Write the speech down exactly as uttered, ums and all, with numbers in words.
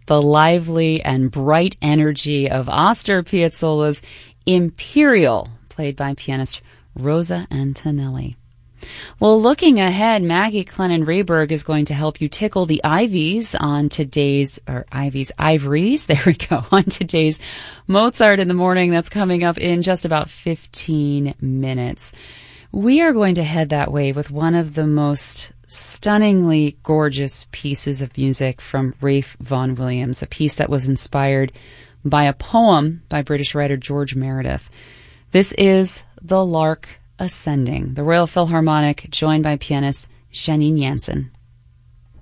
the lively and bright energy of Astor Piazzolla's Imperial, played by pianist Rosa Antonelli. Well, looking ahead, Maggie Clennon-Rehberg is going to help you tickle the ivies on today's, or ivies, ivories, there we go, on today's Mozart in the Morning. That's coming up in just about fifteen minutes. We are going to head that way with one of the most stunningly gorgeous pieces of music from Ralph Vaughan Williams, a piece that was inspired by a poem by British writer George Meredith. This is The Lark Ascending, the Royal Philharmonic, joined by pianist Janine Jansen.